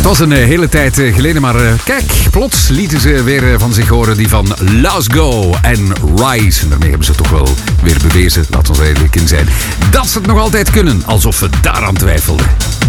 was een hele tijd geleden, maar kijk, plots lieten ze weer van zich horen, die van Lasgo en Rise. En daarmee hebben ze toch wel weer bewezen, laten we er eerlijk in zijn, dat ze het nog altijd kunnen, alsof we daaraan twijfelden.